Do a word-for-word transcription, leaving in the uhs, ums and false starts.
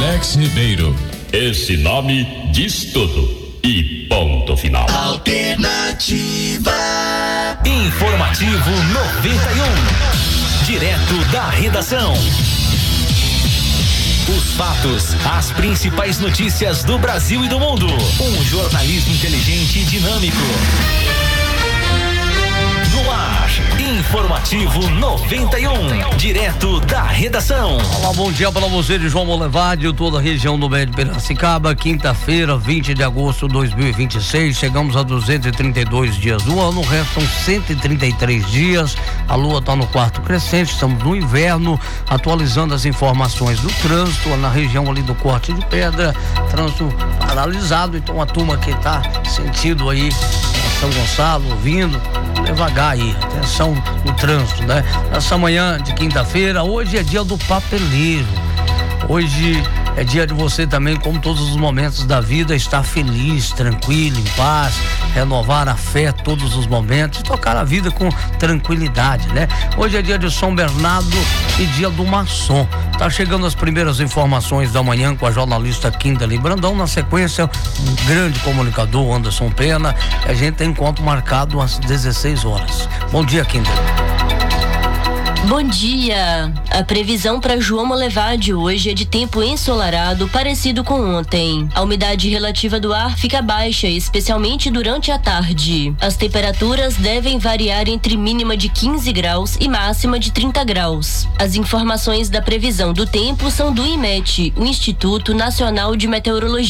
Alex Ribeiro. Esse nome diz tudo. E ponto final. Alternativa. Informativo noventa e um. Direto da redação. Os fatos, as principais notícias do Brasil e do mundo. Um jornalismo inteligente e dinâmico. No ar, Informativo noventa e um, direto da redação. Olá, bom dia para você de João Molevade, toda a região do Médio Piracicaba. Quinta-feira, vinte de agosto de dois mil e vinte e seis, chegamos a duzentos e trinta e dois dias do ano, restam cento e trinta e três dias. A lua está no quarto crescente, estamos no inverno, atualizando as informações do trânsito na região ali do Corte de Pedra, trânsito paralisado, então a turma que está sentido aí São Gonçalo, ouvindo, devagar aí, atenção no trânsito, né? Nessa manhã de quinta-feira, hoje é dia do papeleiro. Hoje é dia de você também, como todos os momentos da vida, estar feliz, tranquilo, em paz, renovar a fé todos os momentos e tocar a vida com tranquilidade, né? Hoje é dia de São Bernardo e dia do maçom. Tá chegando as primeiras informações da manhã com a jornalista Kimberly Brandão. Na sequência, um grande comunicador, Anderson Pena. A gente tem encontro marcado às dezesseis horas. Bom dia, Kimberly. Bom dia! A previsão para João Molevade hoje é de tempo ensolarado, parecido com ontem. A umidade relativa do ar fica baixa, especialmente durante a tarde. As temperaturas devem variar entre mínima de quinze graus e máxima de trinta graus. As informações da previsão do tempo são do IMET, o Instituto Nacional de Meteorologia.